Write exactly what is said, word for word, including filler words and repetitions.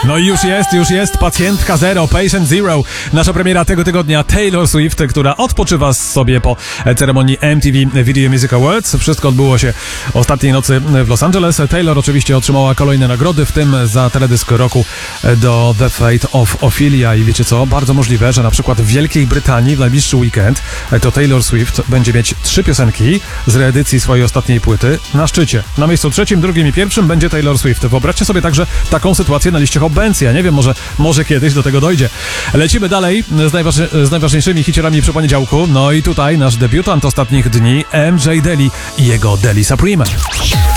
No i już jest, już jest Pacjentka Zero, Patient Zero. Nasza premiera tego tygodnia Taylor Swift, która odpoczywa sobie po ceremonii M T V Video Music Awards. Wszystko odbyło się ostatniej nocy w Los Angeles. Taylor oczywiście otrzymała kolejne nagrody, w tym za teledysk roku do The Fate of Ophelia. I wiecie co? Bardzo możliwe, że na przykład w Wielkiej Brytanii w najbliższy weekend to Taylor Swift będzie mieć trzy piosenki z reedycji swojej ostatniej płyty na szczycie. Na miejscu trzecim, drugim i pierwszym będzie Taylor Swift. Wyobraźcie sobie także taką sytuację na liście Hot-Benz. Ja nie wiem, może, może kiedyś do tego dojdzie. Lecimy dalej z, najważniej, z najważniejszymi hiciorami przy poniedziałku. No i tutaj nasz debiutant ostatnich dni, M J Deli i jego Deli Supreme.